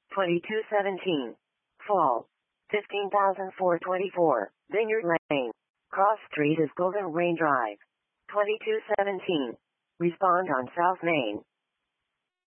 2217. Fall. 15,424. Vineyard Lane. Cross Street is Golden Rain Drive. 2217. Respond on South Main.